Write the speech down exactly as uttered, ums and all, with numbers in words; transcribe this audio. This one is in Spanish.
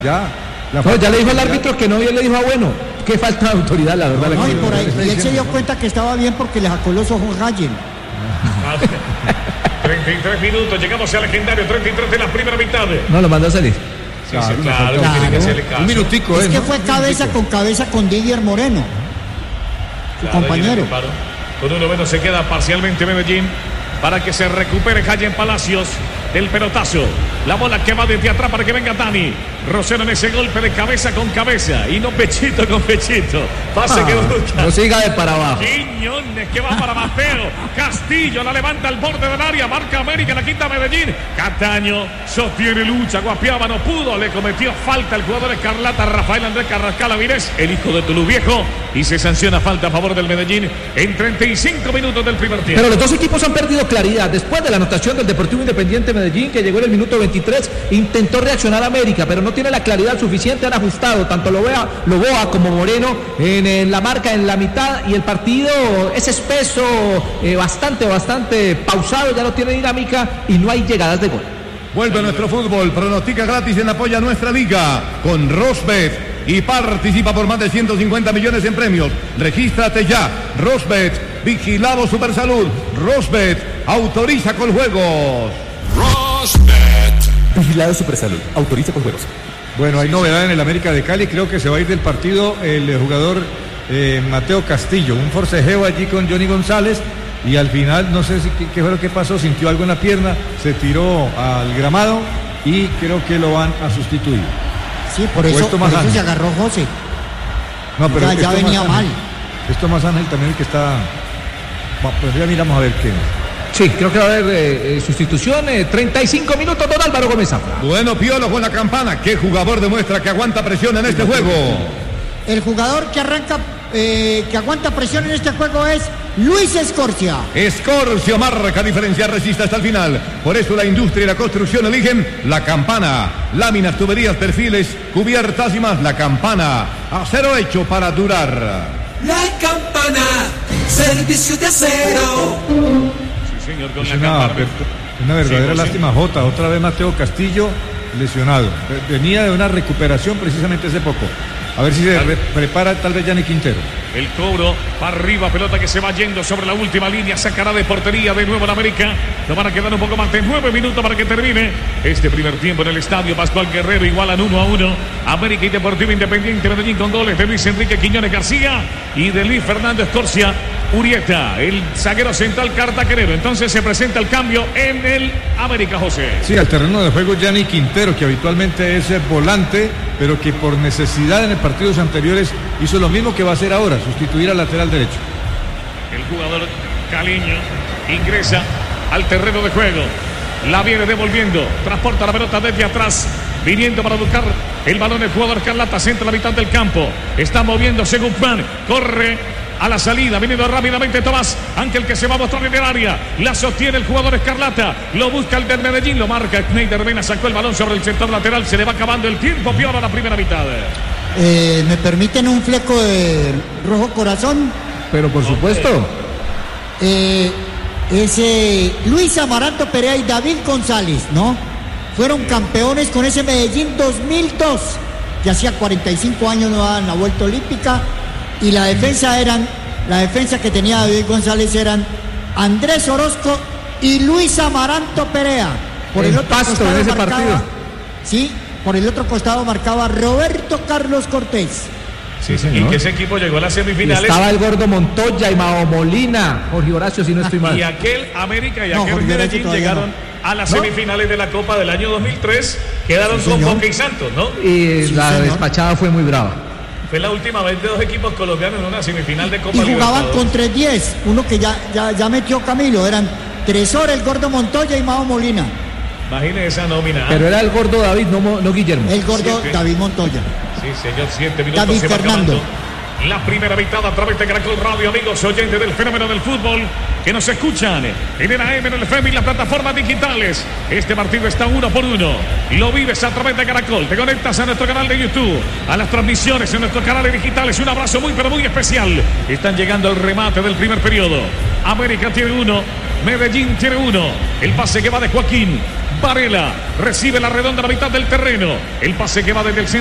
Ya, la no, ya le dijo al árbitro que no, y él le dijo, ah, bueno, qué falta de autoridad, la verdad. No, la y por ahí, y él se dio cuenta que estaba bien porque le sacó los ojos Gallen. treinta y tres minutos, llegamos al legendario treinta y tres de la primera mitad. No, lo mandó a salir. Sí, claro, sí, claro, claro. Tiene que hacerle caso. Un minutico, Es eh, que ¿no? fue cabeza con cabeza con Didier Moreno, su Claro, compañero. Con uno menos se queda parcialmente Medellín para que se recupere Gallen Palacios del pelotazo. La bola que va desde atrás para que venga Dani. Rosero en ese golpe de cabeza con cabeza y no pechito con pechito. Pase ah, que busca. No siga de para abajo. Quiñones que va para Mateo. Castillo la levanta al borde del área. Marca América, la quita Medellín. Cataño sostiene lucha. Guapiaba no pudo. Le cometió falta el jugador escarlata Rafael Andrés Carrascal Avilés, el hijo de Tulú Viejo. Y se sanciona falta a favor del Medellín en treinta y cinco minutos del primer tiempo. Pero los dos equipos han perdido claridad. Después de la anotación del Deportivo Independiente Medellín, que llegó en el minuto veintitrés, intentó reaccionar América, pero no tiene la claridad suficiente. Han ajustado tanto Loboa, Loboa como Moreno en, en la marca en la mitad, y el partido es espeso, eh, bastante, bastante pausado, ya no tiene dinámica y no hay llegadas de gol. Vuelve nuestro fútbol, pronostica gratis en apoyo a nuestra liga con Rosbet y participa por más de ciento cincuenta millones en premios. Regístrate ya. Rosbet, vigilado Supersalud. Rosbet, autoriza con juegos. Rosbet, vigilado Supersalud, autoriza con juegos. Bueno, hay novedad en el América de Cali. Creo que se va a ir del partido el jugador eh, Mateo Castillo. Un forcejeo allí con Johnny González. Y al final, no sé si, qué, qué fue lo que pasó, sintió algo en la pierna, se tiró al gramado y creo que lo van a sustituir. Sí, por eso, por eso se agarró José. No, pero ya, ya venía mal. Esto más Ángel también el que está... Bueno, pues ya miramos a ver qué. Sí, creo que va a haber eh, eh, sustitución. Eh, treinta y cinco minutos, don Álvaro Gómez Zafra. Bueno, Piolo con la campana. ¿Qué jugador demuestra que aguanta presión en este juego? El jugador que arranca, eh, que aguanta presión en este juego es Luis Escorcia. Escorcia marca diferencia, resiste hasta el final. Por eso la industria y la construcción eligen la campana. Láminas, tuberías, perfiles, cubiertas y más. La campana, acero hecho para durar. La campana, servicio de acero. Sí, señor, con es la una, campana. Una verdadera sí, lástima, Jota. Otra vez Mateo Castillo lesionado. Venía de una recuperación precisamente hace poco. A ver si se re- prepara tal vez Yanni Quintero. El cobro para arriba, pelota que se va yendo sobre la última línea, sacará de portería de nuevo en América. Nos van a quedar un poco más de nueve minutos para que termine este primer tiempo en el estadio. Pascual Guerrero igualan uno a uno. América y Deportivo Independiente Medellín con goles de Luis Enrique Quiñones García y de Luis Fernando Escorcia Urieta, el zaguero central cartaquerero. Entonces se presenta el cambio en el América, José. Sí, al terreno de juego Yanni Quintero, que habitualmente es volante, pero que por necesidad en partidos anteriores hizo lo mismo que va a hacer ahora, sustituir al lateral derecho. El jugador caleño ingresa al terreno de juego, la viene devolviendo, transporta la pelota desde atrás, viniendo para buscar el balón el jugador Carlata, centra la mitad del campo, está moviéndose Guzmán, corre a la salida, viniendo rápidamente Tomás Ángel, que se va a mostrar en el área, la sostiene el jugador Escarlata, lo busca el del Medellín, lo marca Schneider Mena, sacó el balón sobre el sector lateral, se le va acabando el tiempo, peor a la primera mitad. Eh, ¿Me permiten un fleco de rojo corazón? Pero por supuesto. Eh, ese Luis Amaranto Perea y David González, ¿no? Fueron campeones con ese Medellín dos mil dos, que hacía cuarenta y cinco años no daban la vuelta olímpica, y la defensa eran, la defensa que tenía David González eran Andrés Orozco y Luis Amaranto Perea. Por el, el otro Pasto costado en ese marcaba, partido. Sí, por el otro costado marcaba Roberto Carlos Cortés. Sí, señor. Y que ese equipo llegó a las semifinales. Y estaba el gordo Montoya y Mao Molina, Jorge Horacio, si no estoy mal. Y aquel América y No, aquel Jorge Medellín Horacio llegaron no. a las ¿No? semifinales de la Copa del año dos mil tres, quedaron Sí, con señor. Boca y Santos, ¿no? Y Sí, la señor. despachada fue muy brava. Fue la última vez de dos equipos colombianos en una semifinal de Copa Y jugaban Libertadores. con tres diez, uno que ya, ya, ya metió Camilo, eran Tresor, el gordo Montoya y Mao Molina. Imagine esa nómina. Pero era el gordo David, no, Mo- no Guillermo. El gordo Siete. David Montoya. Sí, señor, siete minutos David se va Fernando. acabando. La primera mitad a través de Caracol Radio, amigos oyentes del fenómeno del fútbol que nos escuchan en el A M, en el F M y las plataformas digitales. Este partido está uno por uno. Lo vives a través de Caracol. Te conectas a nuestro canal de YouTube, a las transmisiones en nuestros canales digitales. Un abrazo muy, pero muy especial. Están llegando al remate del primer periodo. América tiene uno, Medellín tiene uno. El pase que va de Joaquín. Varela recibe la redonda a la mitad del terreno. El pase que va desde el centro.